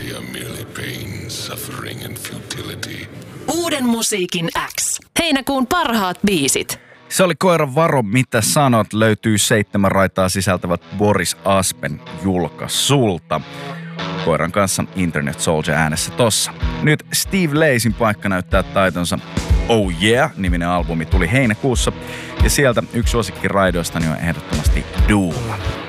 reality are merely pain, suffering and futility. Uuden musiikin X. Heinäkuun parhaat biisit. Se oli Koiran varo, mitä sanot, löytyy 7 raitaa sisältävät Boris Aspen julkaisulta. Koiran kanssa Internet Soldier äänessä tossa. Nyt Steve Lacyn paikka näyttää taitonsa. Oh Yeah-niminen albumi tuli heinäkuussa ja sieltä yksi suosikki raidoistani on ehdottomasti Doom.